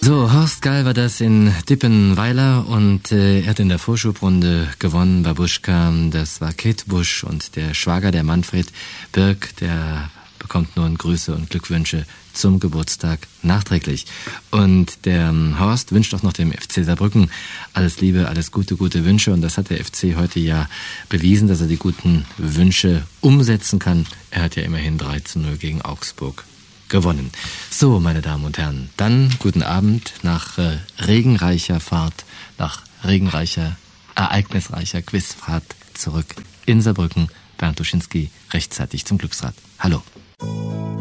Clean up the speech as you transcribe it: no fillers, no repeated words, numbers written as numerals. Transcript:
So, Horst Gall war das in Dippenweiler und er hat in der Vorschubrunde gewonnen bei Buschka. Das war Kate Busch und der Schwager, der Manfred Birk, der bekommt nun Grüße und Glückwünsche zum Geburtstag nachträglich. Und der Horst wünscht auch noch dem FC Saarbrücken alles Liebe, alles Gute, gute Wünsche. Und das hat der FC heute ja bewiesen, dass er die guten Wünsche umsetzen kann. Er hat ja immerhin 3:0 gegen Augsburg gewonnen. So, meine Damen und Herren, dann guten Abend nach regenreicher Fahrt, nach regenreicher, ereignisreicher Quizfahrt zurück in Saarbrücken. Bernd Duschinski rechtzeitig zum Glücksrad. Hallo.